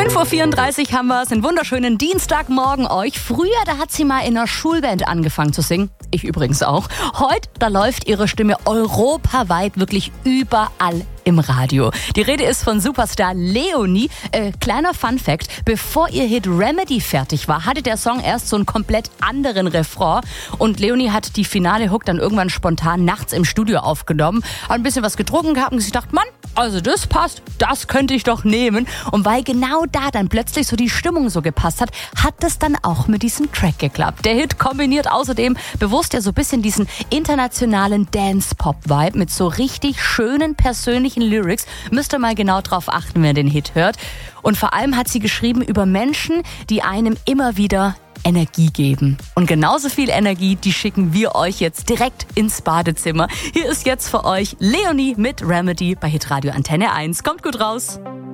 5:34 Uhr haben wir es, einen wunderschönen Dienstagmorgen euch. Früher, da hat sie mal in einer Schulband angefangen zu singen. Ich übrigens auch. Heute, da läuft ihre Stimme europaweit wirklich überall im Radio. Die Rede ist von Superstar Leonie. Kleiner Funfact, bevor ihr Hit Remedy fertig war, hatte der Song erst so einen komplett anderen Refrain. Und Leonie hat die finale Hook dann irgendwann spontan nachts im Studio aufgenommen. Hat ein bisschen was getrunken gehabt und sich gedacht, Mann, also das passt, das könnte ich doch nehmen. Und weil genau da dann plötzlich so die Stimmung so gepasst hat, hat das dann auch mit diesem Track geklappt. Der Hit kombiniert außerdem bewusst ja so ein bisschen diesen internationalen Dance-Pop-Vibe mit so richtig schönen persönlichen Lyrics. Müsst ihr mal genau drauf achten, wenn ihr den Hit hört. Und vor allem hat sie geschrieben über Menschen, die einem immer wieder Energie geben. Und genauso viel Energie, die schicken wir euch jetzt direkt ins Badezimmer. Hier ist jetzt für euch Leonie mit Remedy bei Hitradio Antenne 1. Kommt gut raus!